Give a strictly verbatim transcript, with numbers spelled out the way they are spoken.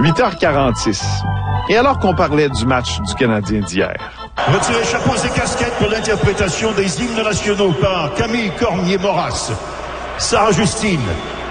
huit heures quarante-six. Et alors qu'on parlait du match du Canadien d'hier. Retirez chapeaux et casquettes pour l'interprétation des hymnes nationaux par Camille Cormier-Moras, Sarah Justine,